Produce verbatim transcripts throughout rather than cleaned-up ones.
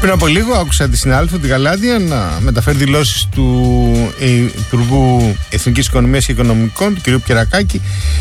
Πριν από λίγο άκουσα τη συνάδελφο, την Γαλάντια, να μεταφέρει δηλώσεις του Υπουργού Εθνικής Οικονομίας και Οικονομικών, του κ. Πιερακάκη,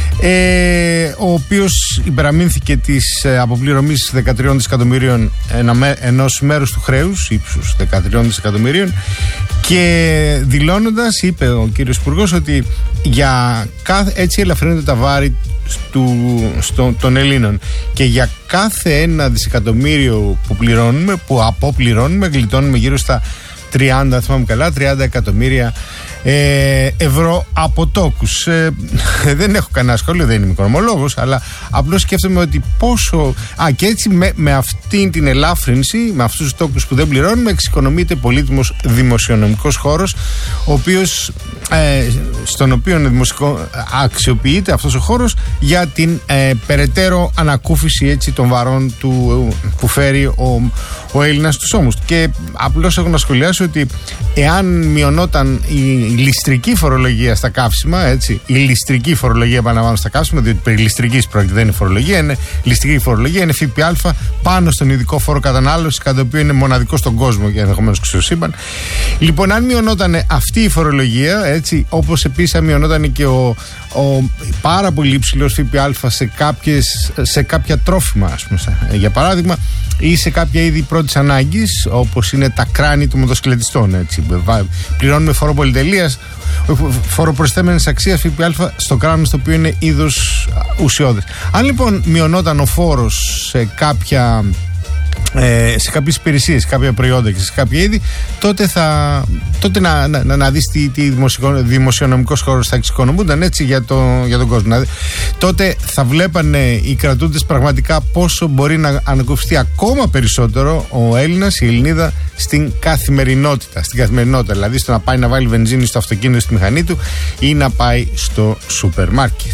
ε, ο οποίος υπεραμείνθηκε της αποπληρωμής δεκατρία δισεκατομμυρίων ενός μέρους του χρέους, ύψους δεκατρία δισεκατομμυρίων, και δηλώνοντας, είπε ο κ. Υπουργός, ότι για κάθε, έτσι ελαφρύνονται τα βάρη του, στο, των Ελλήνων, και για κάθε ένα δισεκατομμύριο που πληρώνουμε, που αποπληρώνουμε, γλιτώνουμε γύρω στα τριάντα, θυμάμαι καλά, τριάντα εκατομμύρια ε, ευρώ από τόκους. Ε, δεν έχω κανένα σχόλιο, δεν είμαι οικονομολόγος, αλλά απλώς σκέφτομαι ότι πόσο. Α, και έτσι με, με αυτή την ελάφρυνση, με αυτούς τους τόκους που δεν πληρώνουμε, εξοικονομείται πολύτιμος δημοσιονομικός χώρος, ο οποίος, ε, στον οποίο αξιοποιείται αυτός ο χώρος για την ε, περαιτέρω ανακούφιση, έτσι, των βαρών του, που φέρει ο, ο Έλληνας στους ώμους του. Και απλώς έχω να σχολιάσω ότι εάν μειωνόταν η η ληστρική φορολογία στα καύσιμα, έτσι, η ληστρική φορολογία, επαναλαμβάνω, στα καύσιμα, διότι περί ληστρικής πρόκειται, δεν είναι φορολογία, είναι ληστρική φορολογία, είναι ΦΠΑ πάνω στον ειδικό φόρο κατανάλωσης, κατά το οποίο είναι μοναδικό στον κόσμο και ενδεχομένως και στο σύμπαν. Λοιπόν, αν μειωνόταν αυτή η φορολογία, έτσι, όπως επίσης αν μειωνόταν και ο, ο πάρα πολύ υψηλός ΦΠΑ σε, κάποιες, σε κάποια τρόφιμα, ας πούμε, για παράδειγμα, ή σε κάποια είδη πρώτης ανάγκης, όπως είναι τα κράνη των μοτοσυκλετιστών, έτσι. Πληρώνουμε φόρο πολυτελείας, φόρο προσθέμενης αξίας ΦΠΑ στο κράνος, το οποίο είναι είδος ουσιώδες. Αν λοιπόν μειωνόταν ο φόρος σε κάποια Ε, σε κάποιες υπηρεσίες, σε κάποια προϊόντα και σε κάποια είδη, τότε, θα, τότε να, να, να δεις τι, τι δημοσιονομικός χώρος θα εξοικονομούνταν, έτσι, για, το, για τον κόσμο. Δηλαδή, τότε θα βλέπανε οι κρατούντες πραγματικά πόσο μπορεί να ανακουφιστεί ακόμα περισσότερο ο Έλληνας, η Ελληνίδα, στην καθημερινότητα. Στην καθημερινότητα, δηλαδή στο να πάει να βάλει βενζίνη στο αυτοκίνητο, στη μηχανή του, ή να πάει στο σούπερ μάρκετ.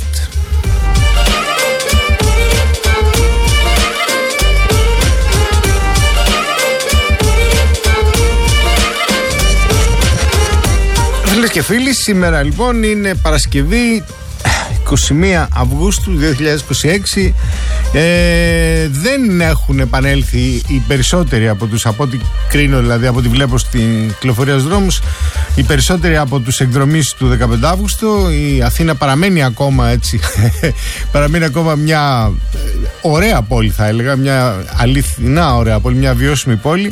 Φίλες και φίλοι, σήμερα λοιπόν είναι Παρασκευή, είκοσι μία Αυγούστου δύο χιλιάδες είκοσι έξι. ε, Δεν έχουν επανέλθει οι περισσότεροι από τους, από ό,τι κρίνω, δηλαδή από ό,τι βλέπω στην κυκλοφορία στους δρόμους, οι περισσότεροι από τους εκδρομείς του δεκαπέντε Αυγούστου. Η Αθήνα παραμένει ακόμα, έτσι, παραμένει ακόμα μια ωραία πόλη, θα έλεγα, μια αληθινά ωραία πόλη, μια βιώσιμη πόλη.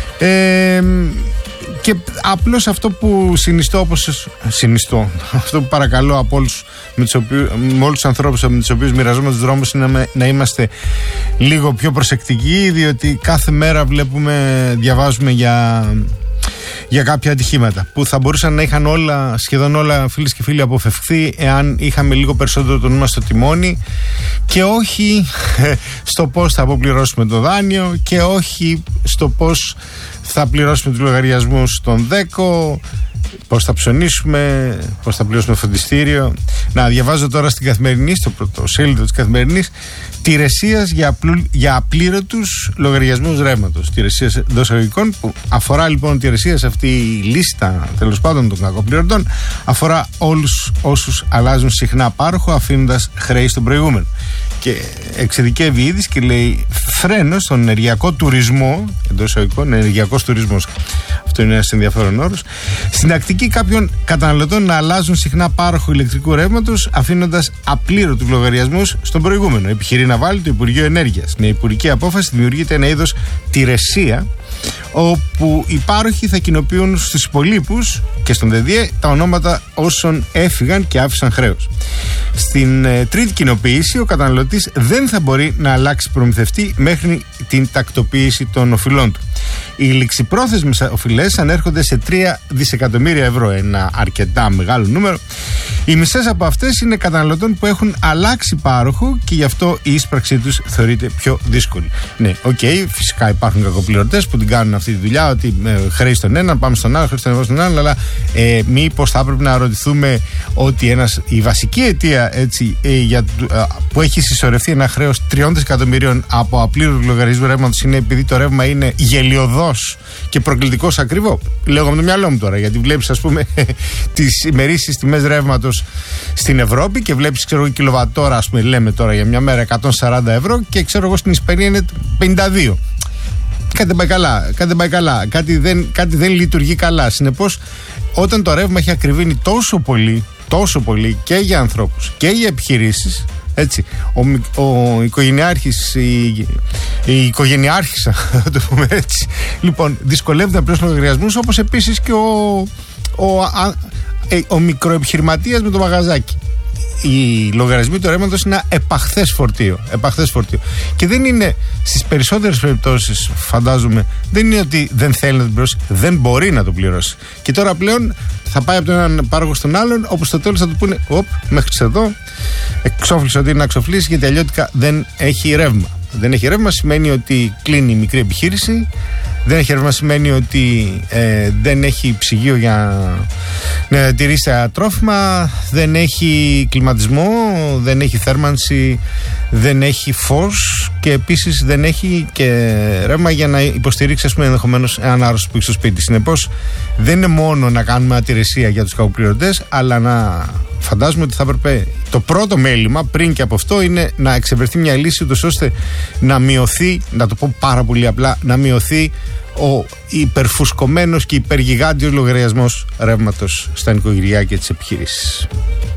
ε, Και απλώς αυτό που συνιστώ, όπως συνιστώ, αυτό που παρακαλώ από όλους, με, τους οποίους, με όλους τους ανθρώπους με τους οποίους μοιραζόμαστε τους δρόμους, είναι να, να είμαστε λίγο πιο προσεκτικοί, διότι κάθε μέρα βλέπουμε, διαβάζουμε για, για κάποια ατυχήματα που θα μπορούσαν να είχαν όλα, σχεδόν όλα, φίλες και φίλοι, αποφευχθεί εάν είχαμε λίγο περισσότερο το νου στο τιμόνι, και όχι στο πώς θα αποπληρώσουμε το δάνειο, και όχι στο πώς θα πληρώσουμε τους λογαριασμούς των ΔΕΚΟ, πώς θα ψωνίσουμε, πώς θα πληρώσουμε φροντιστήριο. Να, διαβάζω τώρα στην Καθημερινή, στο πρωτοσέλιδο της Καθημερινής, τηρεσίας για, απλού, για απλήρωτους λογαριασμούς ρεύματος. Τηρεσίας εντός εισαγωγικών, που αφορά λοιπόν τηρεσία σε αυτή η λίστα, τέλος πάντων, των κακοπληρωτών, αφορά όλους όσους αλλάζουν συχνά πάροχο, αφήνοντας χρέη στον προηγούμενο. Και εξειδικεύει η είδηση και λέει: φρένο στον ενεργειακό τουρισμό, εντός εισαγωγικών, ενεργειακός τουρισμός. Αυτό είναι ένας ενδιαφέρον όρος. Στην τακτική κάποιων καταναλωτών να αλλάζουν συχνά πάροχο ηλεκτρικού ρεύματος, αφήνοντας απλήρωτους λογαριασμούς στον προηγούμενο. Επιχειρεί να βάλει το Υπουργείο Ενέργειας. Με υπουργική απόφαση δημιουργείται ένα είδος τηρεσία, όπου οι πάροχοι θα κοινοποιούν στους υπολείπους και στον ΔΕΔΙΕ τα ονόματα όσων έφυγαν και άφησαν χρέος. Στην ε, τρίτη κοινοποίηση, ο καταναλωτής δεν θα μπορεί να αλλάξει προμηθευτή μέχρι την τακτοποίηση των οφειλών του. Οι ληξιπρόθεσμες οφειλές ανέρχονται σε τρία δισεκατομμύρια ευρώ, ένα αρκετά μεγάλο νούμερο. Οι μισές από αυτές είναι καταναλωτών που έχουν αλλάξει πάροχο και γι' αυτό η ίσπραξή τους θεωρείται πιο δύσκολη. Ναι, οκ, okay, φυσικά υπάρχουν κακοπληρωτές που την κάνουν αυτή τη δουλειά, ότι ε, χρέη στον έναν, πάμε στον άλλο, χρέη στον έναν, στον άλλο, αλλά ε, μήπως θα έπρεπε να ρωτηθούμε ότι ένας, η βασική αιτία, έτσι, ε, για, ε, που έχει συσσωρευτεί ένα χρέος τριών δισεκατομμυρίων από απλήρωτο λογαριασμό ρεύματος είναι επειδή το ρεύμα είναι γελιωδώς και προκλητικός ακριβό. Λέω με το μυαλό μου τώρα, γιατί βλέπεις, ας πούμε, τις ημερήσεις τιμές ρεύματος στην Ευρώπη και βλέπεις, ξέρω εγώ, κιλοβατόρα, ας πούμε, λέμε τώρα για μια μέρα εκατόν σαράντα ευρώ, και ξέρω εγώ στην Ισπανία είναι πενήντα δύο. κάτι δεν πάει καλά, κάτι δεν πάει καλά, κάτι δεν, κάτι δεν λειτουργεί καλά. Συνεπώς, όταν το ρεύμα έχει ακριβήνει τόσο πολύ, τόσο πολύ και για ανθρώπους και για επιχειρήσεις, έτσι, ο, ο οικογενειάρχης, η, η οικογενειάρχησα, θα το πούμε έτσι, λοιπόν, δυσκολεύεται να πληρώσει λογαριασμούς, όπως επίσης και ο, ο, α, ε, ο μικροεπιχειρηματίας με το μαγαζάκι. Οι λογαριασμοί του ρεύματος είναι ένα επαχθές φορτίο, επαχθές φορτίο. Και δεν είναι, στις περισσότερες περιπτώσεις, φαντάζομαι, δεν είναι ότι δεν θέλει να το πληρώσει, δεν μπορεί να το πληρώσει. Και τώρα πλέον θα πάει από τον έναν πάροχο στον άλλον, όπου στο τέλος θα του πούνε: Οπ, μέχρι εδώ, εξόφλησε ότι είναι να εξοφλήσει, γιατί αλλιώτικα δεν έχει ρεύμα. Δεν έχει ρεύμα σημαίνει ότι κλείνει η μικρή επιχείρηση. Δεν έχει ρεύμα σημαίνει ότι ε, δεν έχει ψυγείο για να τηρήσει τα τρόφιμα, δεν έχει κλιματισμό, δεν έχει θέρμανση, δεν έχει φως και επίσης δεν έχει και ρεύμα για να υποστηρίξει, ας πούμε, ενδεχομένως έναν άρρωστο που έχει στο σπίτι. Συνεπώς, δεν είναι μόνο να κάνουμε ατηρεσία για τους κακοπληρωτές, αλλά να φαντάζομαι ότι θα έπρεπε το πρώτο μέλημα πριν και από αυτό είναι να εξευρεθεί μια λύση, ούτως ώστε να μειωθεί, να το πω πάρα πολύ απλά, να μειωθεί ο υπερφουσκωμένος και υπεργιγάντιος λογαριασμός ρεύματος στα νοικοκυριά και τις επιχειρήσεις.